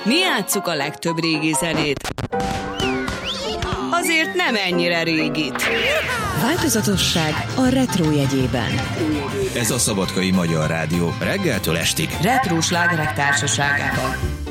Mi játsszuk a legtöbb régi zenét. Azért nem ennyire régit. Változatosság a retro jegyében. Ez a Szabadkai Magyar Rádió reggeltől estig Retro slágerek társaságában.